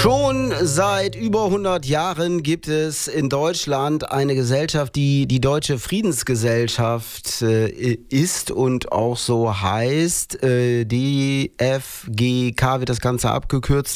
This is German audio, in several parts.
Schon seit über 100 Jahren gibt es in Deutschland eine Gesellschaft, die die Deutsche Friedensgesellschaft ist und auch so heißt. DFGK wird das Ganze abgekürzt.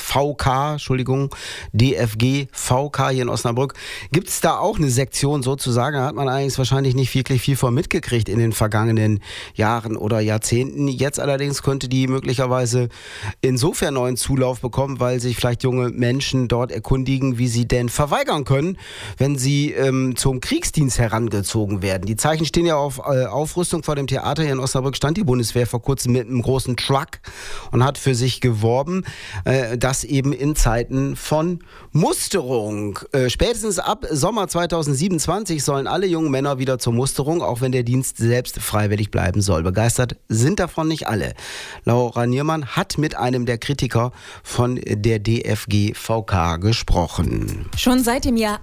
DFG VK hier in Osnabrück. Gibt es da auch eine Sektion sozusagen? Da hat man eigentlich wahrscheinlich nicht wirklich viel von mitgekriegt in den vergangenen Jahren oder Jahrzehnten. Jetzt allerdings könnte die möglicherweise insofern neuen Zulauf bekommen, weil sich vielleicht junge Menschen dort erkundigen, wie sie denn verweigern können, wenn sie zum Kriegsdienst herangezogen werden. Die Zeichen stehen ja auf Aufrüstung. Vor dem Theater hier in Osnabrück stand die Bundeswehr vor kurzem mit einem großen Truck und hat für sich geworben, das eben in Zeiten von Musterung. Spätestens ab Sommer 2027 sollen alle jungen Männer wieder zur Musterung, auch wenn der Dienst selbst freiwillig bleiben soll. Begeistert sind davon nicht alle. Laura Niermann hat mit einem der Kritiker von der DFG VK gesprochen. Schon seit dem Jahr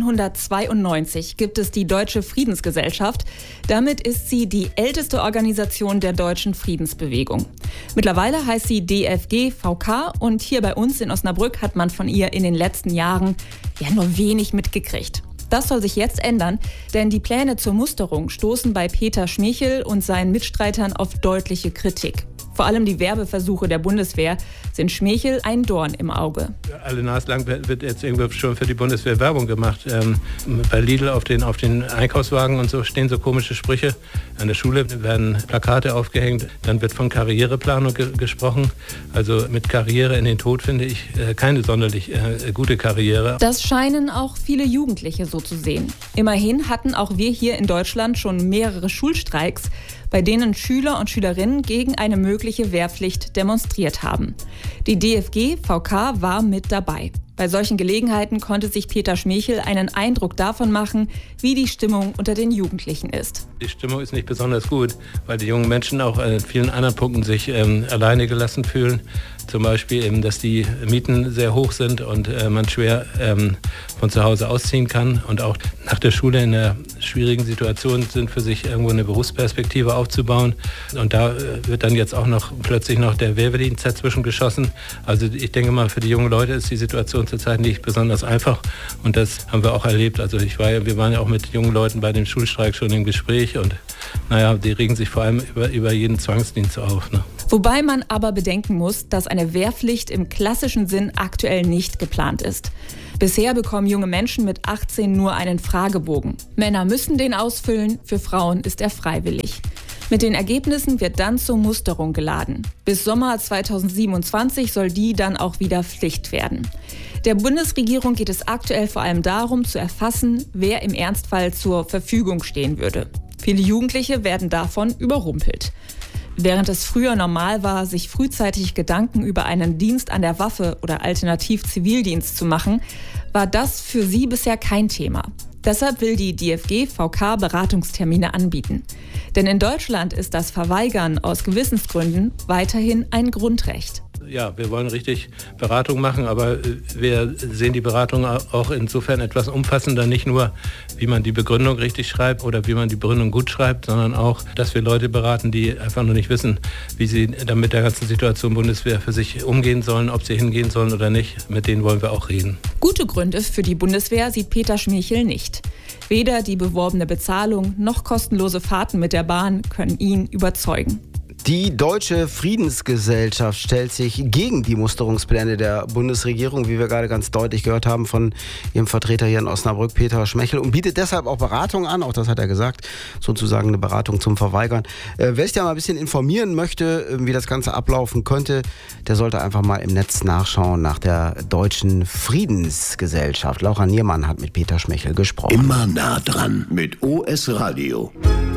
1892 gibt es die Deutsche Friedensgesellschaft. Damit ist sie die älteste Organisation der deutschen Friedensbewegung. Mittlerweile heißt sie DFG VK und hier bei uns in Osnabrück hat man von ihr in den letzten Jahren ja nur wenig mitgekriegt. Das soll sich jetzt ändern, denn die Pläne zur Musterung stoßen bei Peter Schmechel und seinen Mitstreitern auf deutliche Kritik. Vor allem die Werbeversuche der Bundeswehr sind Schmechel ein Dorn im Auge. Alle Nase lang wird jetzt irgendwie schon für die Bundeswehr Werbung gemacht. Bei Lidl auf den Einkaufswagen und so stehen so komische Sprüche. An der Schule werden Plakate aufgehängt. Dann wird von Karriereplanung gesprochen. Also mit Karriere in den Tod finde ich keine sonderlich gute Karriere. Das scheinen auch viele Jugendliche so zu sehen. Immerhin hatten auch wir hier in Deutschland schon mehrere Schulstreiks, bei denen Schüler und Schülerinnen gegen eine mögliche Wehrpflicht demonstriert haben. Die DFG VK war mit dabei. Bei solchen Gelegenheiten konnte sich Peter Schmechel einen Eindruck davon machen, wie die Stimmung unter den Jugendlichen ist. Die Stimmung ist nicht besonders gut, weil die jungen Menschen auch in vielen anderen Punkten sich alleine gelassen fühlen. Zum Beispiel eben, dass die Mieten sehr hoch sind und man schwer von zu Hause ausziehen kann und auch nach der Schule in einer schwierigen Situation sind, für sich irgendwo eine Berufsperspektive aufzubauen. Und da wird dann jetzt auch plötzlich noch der Wehrdienst dazwischen geschossen. Also ich denke mal, für die jungen Leute ist die Situation zurzeit nicht besonders einfach und das haben wir auch erlebt. Also wir waren ja auch mit jungen Leuten bei dem Schulstreik schon im Gespräch und die regen sich vor allem über jeden Zwangsdienst auf. Ne? Wobei man aber bedenken muss, dass eine Wehrpflicht im klassischen Sinn aktuell nicht geplant ist. Bisher bekommen junge Menschen mit 18 nur einen Fragebogen. Männer müssen den ausfüllen, für Frauen ist er freiwillig. Mit den Ergebnissen wird dann zur Musterung geladen. Bis Sommer 2027 soll die dann auch wieder Pflicht werden. Der Bundesregierung geht es aktuell vor allem darum, zu erfassen, wer im Ernstfall zur Verfügung stehen würde. Viele Jugendliche werden davon überrumpelt. Während es früher normal war, sich frühzeitig Gedanken über einen Dienst an der Waffe oder alternativ Zivildienst zu machen, war das für sie bisher kein Thema. Deshalb will die DFG VK Beratungstermine anbieten. Denn in Deutschland ist das Verweigern aus Gewissensgründen weiterhin ein Grundrecht. Ja, wir wollen richtig Beratung machen, aber wir sehen die Beratung auch insofern etwas umfassender, nicht nur, wie man die Begründung richtig schreibt oder wie man die Begründung gut schreibt, sondern auch, dass wir Leute beraten, die einfach noch nicht wissen, wie sie dann mit der ganzen Situation Bundeswehr für sich umgehen sollen, ob sie hingehen sollen oder nicht. Mit denen wollen wir auch reden. Gute Gründe für die Bundeswehr sieht Peter Schmechel nicht. Weder die beworbene Bezahlung noch kostenlose Fahrten mit der Bahn können ihn überzeugen. Die Deutsche Friedensgesellschaft stellt sich gegen die Musterungspläne der Bundesregierung, wie wir gerade ganz deutlich gehört haben von ihrem Vertreter hier in Osnabrück, Peter Schmechel, und bietet deshalb auch Beratung an, auch das hat er gesagt, sozusagen eine Beratung zum Verweigern. Wer sich da mal ein bisschen informieren möchte, wie das Ganze ablaufen könnte, der sollte einfach mal im Netz nachschauen nach der Deutschen Friedensgesellschaft. Laura Niermann hat mit Peter Schmechel gesprochen. Immer nah dran mit OS Radio.